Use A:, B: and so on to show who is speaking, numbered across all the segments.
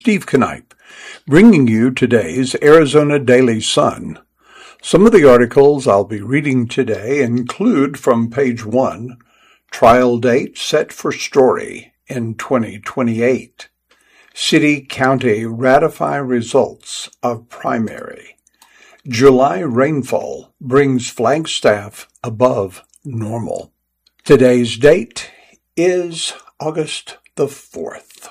A: Steve Knipe, bringing you today's Arizona Daily Sun. Some of the articles I'll be reading today include from page 1, Trial Date Set for Story in 2028. City-County Ratify Results of Primary. July Rainfall Brings Flagstaff Above Normal. Today's date is August the 4th.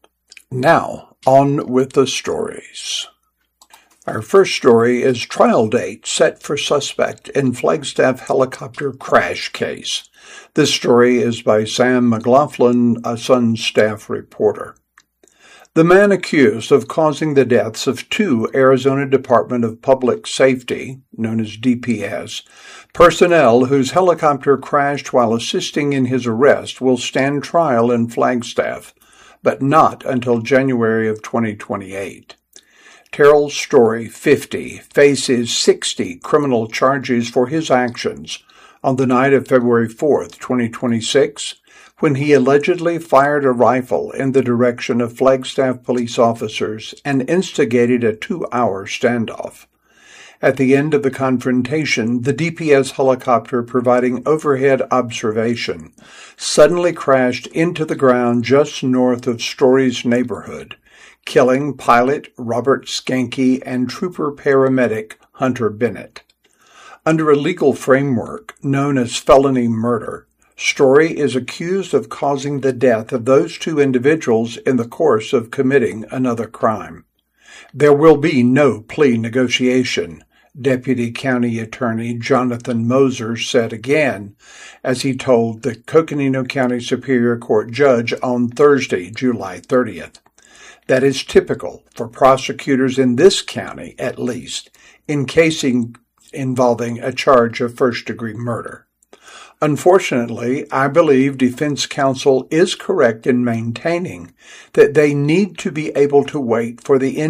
A: Now, on with the stories. Our first story is Trial Date Set for Suspect in Flagstaff Helicopter Crash Case. This story is by Sam McLaughlin, a Sun staff reporter. The man accused of causing the deaths of 2 Arizona Department of Public Safety, known as DPS, personnel whose helicopter crashed while assisting in his arrest will stand trial in Flagstaff, but not until January of 2028. Terrell Story, 50, faces 60 criminal charges for his actions on the night of February 4th, 2026, when he allegedly fired a rifle in the direction of Flagstaff police officers and instigated a 2-hour standoff. At the end of the confrontation, the DPS helicopter providing overhead observation suddenly crashed into the ground just north of Story's neighborhood, killing pilot Robert Skanke and trooper paramedic Hunter Bennett. Under a legal framework known as felony murder, Story is accused of causing the death of those 2 individuals in the course of committing another crime. There will be no plea negotiation, Deputy County Attorney Jonathan Moser said again, as he told the Coconino County Superior Court judge on Thursday, July 30th. That is typical for prosecutors in this county, at least, in cases involving a charge of first-degree murder. Unfortunately, I believe defense counsel is correct in maintaining that they need to be able to wait for the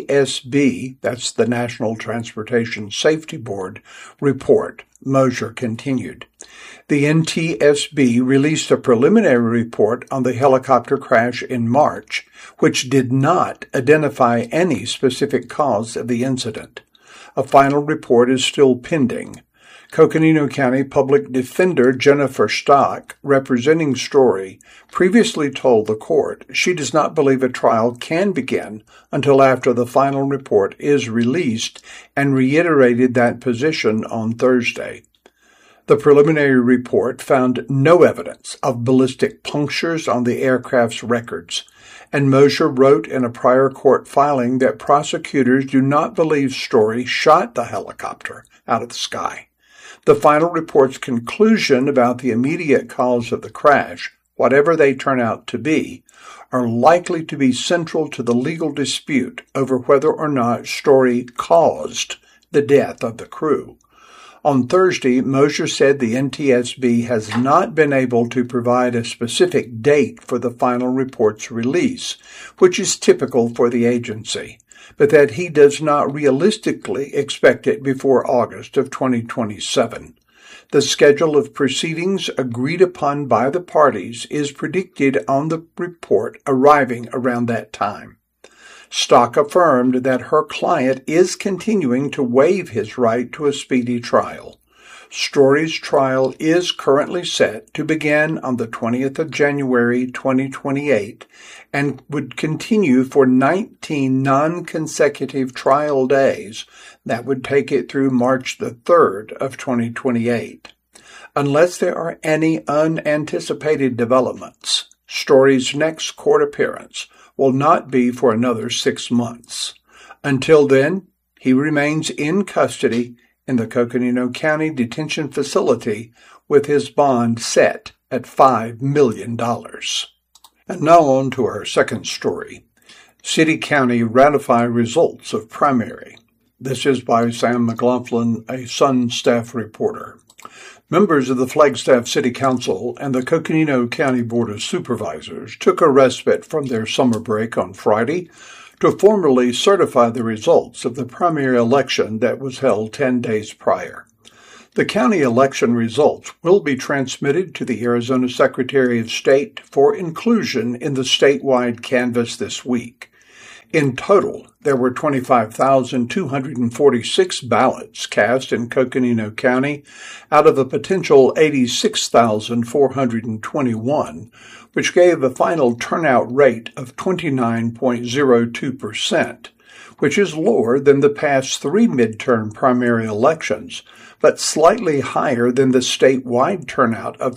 A: NTSB, that's the National Transportation Safety Board, report, Moser continued. The NTSB released a preliminary report on the helicopter crash in March, which did not identify any specific cause of the incident. A final report is still pending. Coconino County Public Defender Jennifer Stock, representing Story, previously told the court she does not believe a trial can begin until after the final report is released and reiterated that position on Thursday. The preliminary report found no evidence of ballistic punctures on the aircraft's records, and Moser wrote in a prior court filing that prosecutors do not believe Story shot the helicopter out of the sky. The final report's conclusion about the immediate cause of the crash, whatever they turn out to be, are likely to be central to the legal dispute over whether or not Story caused the death of the crew. On Thursday, Moser said the NTSB has not been able to provide a specific date for the final report's release, which is typical for the agency, but that he does not realistically expect it before August of 2027. The schedule of proceedings agreed upon by the parties is predicted on the report arriving around that time. Stock affirmed that her client is continuing to waive his right to a speedy trial. Story's trial is currently set to begin on the 20th of January 2028 and would continue for 19 non-consecutive trial days that would take it through March the 3rd of 2028. Unless there are any unanticipated developments, Story's next court appearance will not be for another 6 months. Until then, he remains in custody in the Coconino County Detention Facility with his bond set at $5 million. And now on to our second story. City-County Ratify Results of Primary. This is by Sam McLaughlin, a Sun staff reporter. Members of the Flagstaff City Council and the Coconino County Board of Supervisors took a respite from their summer break on Friday to formally certify the results of the primary election that was held 10 days prior. The county election results will be transmitted to the Arizona Secretary of State for inclusion in the statewide canvass this week. In total, there were 25,246 ballots cast in Coconino County out of a potential 86,421, which gave a final turnout rate of 29.02%, which is lower than the past three midterm primary elections, but slightly higher than the statewide turnout of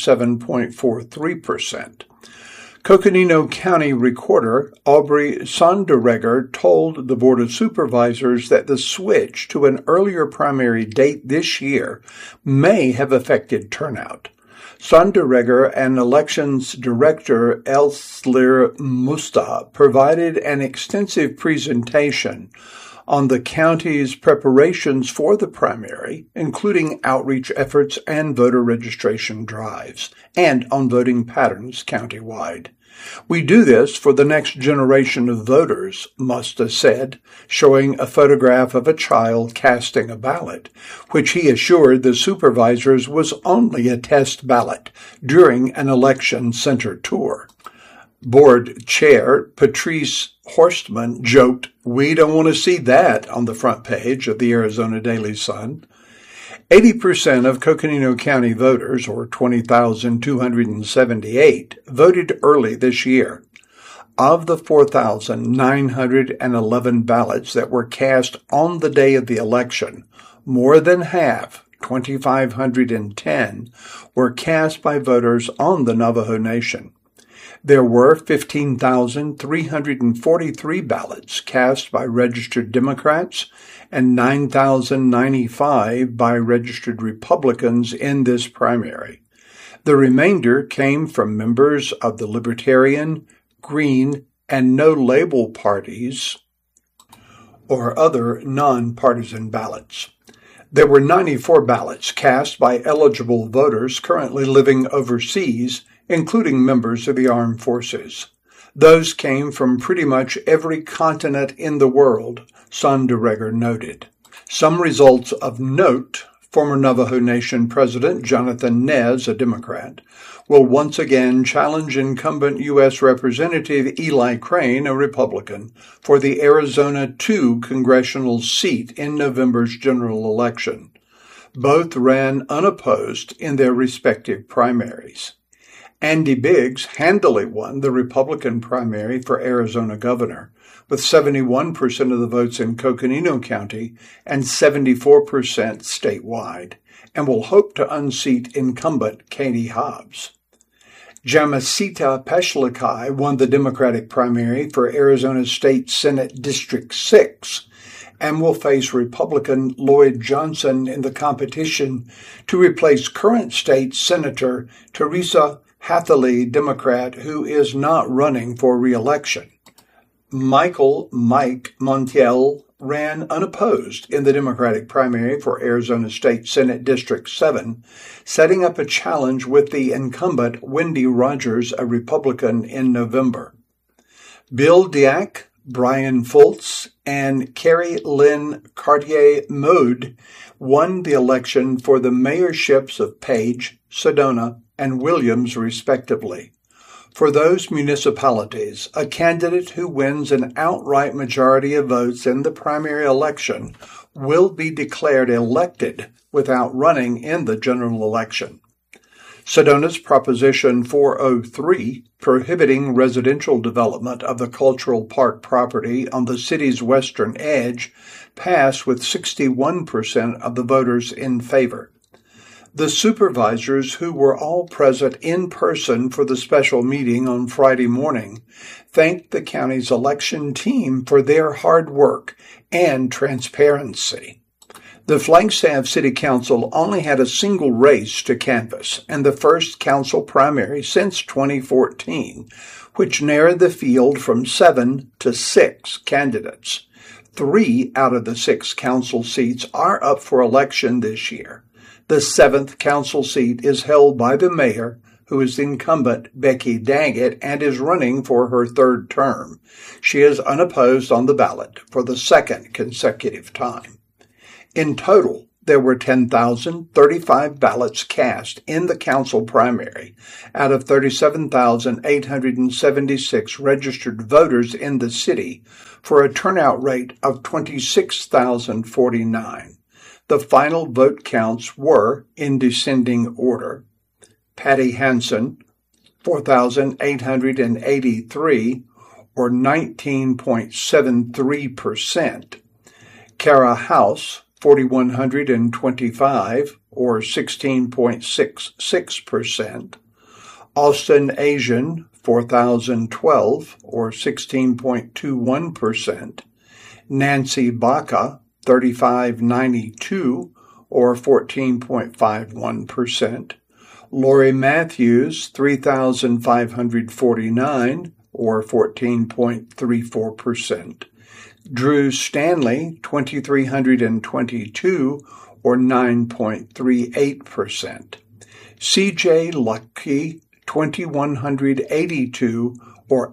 A: 27.43%. Coconino County Recorder Aubrey Sonderegger told the Board of Supervisors that the switch to an earlier primary date this year may have affected turnout. Sonderegger and Elections Director Elslir Musta provided an extensive presentation on the county's preparations for the primary, including outreach efforts and voter registration drives, and on voting patterns countywide. We do this for the next generation of voters, Musta said, showing a photograph of a child casting a ballot, which he assured the supervisors was only a test ballot during an election center tour. Board Chair Patrice Horstman joked, "We don't want to see that on the front page of the Arizona Daily Sun." 80% of Coconino County voters, or 20,278, voted early this year. Of the 4,911 ballots that were cast on the day of the election, more than half, 2,510, were cast by voters on the Navajo Nation. There were 15,343 ballots cast by registered Democrats and 9,095 by registered Republicans in this primary. The remainder came from members of the Libertarian, Green, and No Label parties or other non-partisan ballots. There were 94 ballots cast by eligible voters currently living overseas, including members of the armed forces. Those came from pretty much every continent in the world, Sonderegger noted. Some results of note: former Navajo Nation President Jonathan Nez, a Democrat, will once again challenge incumbent U.S. Representative Eli Crane, a Republican, for the Arizona 2 congressional seat in November's general election. Both ran unopposed in their respective primaries. Andy Biggs handily won the Republican primary for Arizona governor, with 71% of the votes in Coconino County and 74% statewide, and will hope to unseat incumbent Katie Hobbs. Jamasita Peshlikai won the Democratic primary for Arizona State Senate District 6 and will face Republican Lloyd Johnson in the competition to replace current state Senator Teresa Hathaway, Democrat, who is not running for re-election. Mike Montiel ran unopposed in the Democratic primary for Arizona State Senate District 7, setting up a challenge with the incumbent Wendy Rogers, a Republican, in November. Bill Diak, Brian Fultz, and Carrie Lynn Cartier-Mode won the election for the mayorships of Page, Sedona, and Williams, respectively. For those municipalities, a candidate who wins an outright majority of votes in the primary election will be declared elected without running in the general election. Sedona's Proposition 403, prohibiting residential development of the cultural park property on the city's western edge, passed with 61% of the voters in favor. The supervisors, who were all present in person for the special meeting on Friday morning, thanked the county's election team for their hard work and transparency. The Flagstaff City Council only had a single race to canvass, and the first council primary since 2014, which narrowed the field from 7 to 6 candidates. 3 out of the 6 council seats are up for election this year. The 7th council seat is held by the mayor, who is the incumbent Becky Daggett and is running for her 3rd term. She is unopposed on the ballot for the 2nd consecutive time. In total, there were 10,035 ballots cast in the council primary out of 37,876 registered voters in the city for a turnout rate of 26,049. The final vote counts were in descending order. Patty Hansen, 4,883, or 19.73%. Kara House, 4,125, or 16.66%. Austin Asian, 4,012, or 16.21%. Nancy Baca, 3,592, or 14.51%. Lori Matthews, 3,549, or 14.34%. Drew Stanley, 2,322, or 9.38%. C.J. Lucky, 2,182, or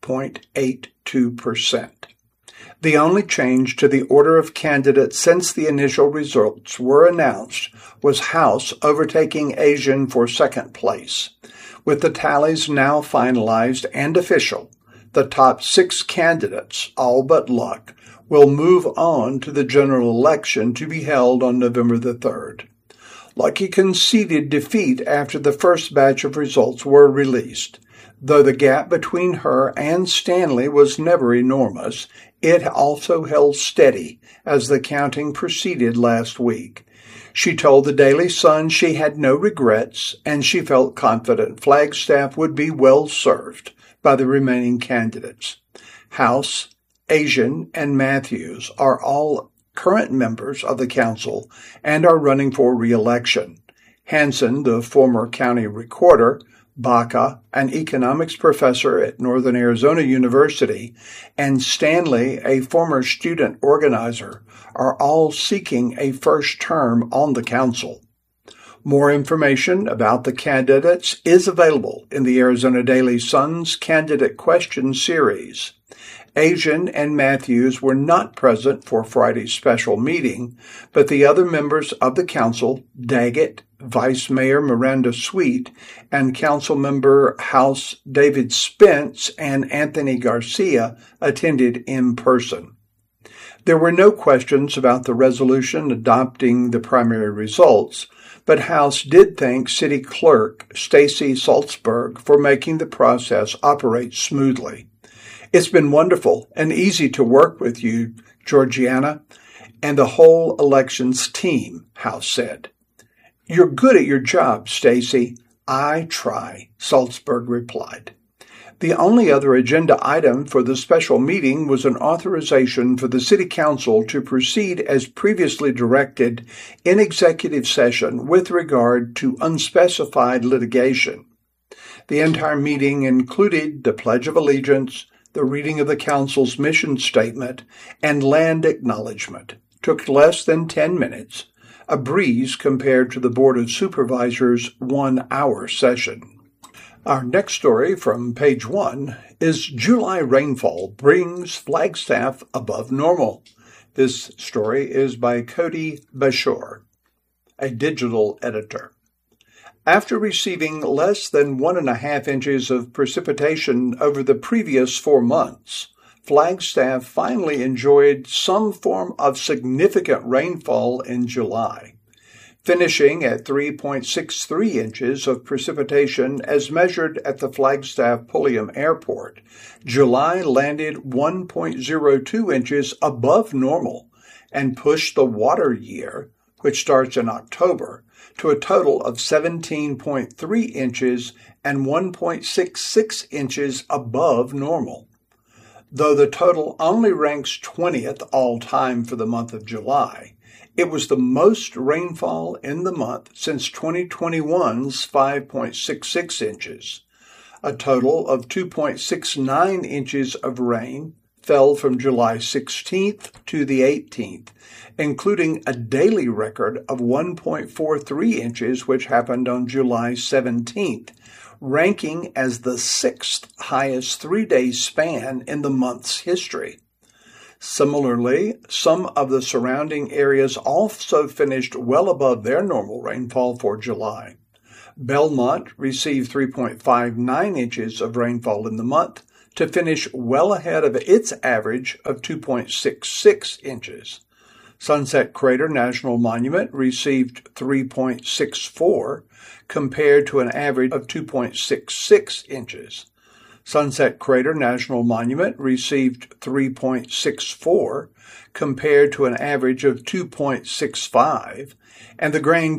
A: 8.82%. The only change to the order of candidates since the initial results were announced was House overtaking Asian for second place. With the tallies now finalized and official, the top 6 candidates, all but Luck, will move on to the general election to be held on November the 3rd. Lucky conceded defeat after the first batch of results were released. Though the gap between her and Stanley was never enormous, it also held steady as the counting proceeded last week. She told the Daily Sun she had no regrets, and she felt confident Flagstaff would be well served by the remaining candidates. House, Asian, and Matthews are all current members of the council and are running for re-election. Hansen, the former county recorder, Baca, an economics professor at Northern Arizona University, and Stanley, a former student organizer, are all seeking a first term on the council. More information about the candidates is available in the Arizona Daily Sun's Candidate Question series. Asian and Matthews were not present for Friday's special meeting, but the other members of the council, Daggett, Vice Mayor Miranda Sweet, and Councilmember House David Spence and Anthony Garcia attended in person. There were no questions about the resolution adopting the primary results, but House did thank City Clerk Stacy Salzberg for making the process operate smoothly. It's been wonderful and easy to work with you, Georgiana, and the whole elections team, House said. You're good at your job, Stacy. I try, Salzberg replied. The only other agenda item for the special meeting was an authorization for the City Council to proceed as previously directed in executive session with regard to unspecified litigation. The entire meeting included the Pledge of Allegiance, the reading of the Council's mission statement, and land acknowledgement. Took less than 10 minutes, a breeze compared to the Board of Supervisors' 1-hour session. Our next story from page 1 is July Rainfall Brings Flagstaff Above Normal. This story is by Cody Bashore, a digital editor. After receiving less than 1.5 inches of precipitation over the previous 4 months, Flagstaff finally enjoyed some form of significant rainfall in July, finishing at 3.63 inches of precipitation as measured at the Flagstaff Pulliam Airport. July landed 1.02 inches above normal and pushed the water year, which starts in October, to a total of 17.3 inches and 1.66 inches above normal. Though the total only ranks 20th all-time for the month of July, it was the most rainfall in the month since 2021's 5.66 inches. A total of 2.69 inches of rain fell from July 16th to the 18th, including a daily record of 1.43 inches, which happened on July 17th, ranking as the 6th highest 3-day span in the month's history. Similarly, some of the surrounding areas also finished well above their normal rainfall for July. Belmont received 3.59 inches of rainfall in the month to finish well ahead of its average of 2.66 inches. Sunset Crater National Monument received 3.64 compared to an average of 2.66 inches. Sunset Crater National Monument received 3.64 compared to an average of 2.65, and the Grand